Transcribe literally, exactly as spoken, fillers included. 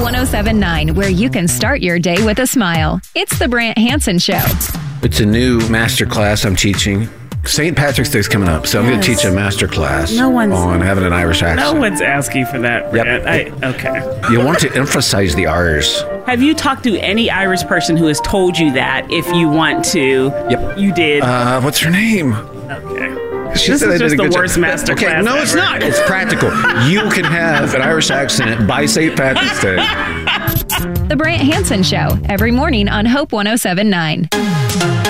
one oh seven point nine, where you can start your day with a smile. It's the Brant Hansen Show. It's a new master class I'm teaching. Saint Patrick's Day is coming up, so I'm Yes. going to teach a master class No one's- on having an Irish accent. No one's asking for that, Yep. Brant. I, okay. You want to emphasize the R's. Have you talked to any Irish person who has told you that if you want to? Yep. You did? Uh, what's her name? okay. She This said I is did just a the good worst job. master Okay, class no, it's ever. not. It's practical. You can have an Irish accent by Saint Patrick's Day. The Brant Hansen Show, every morning on Hope one oh seven point nine.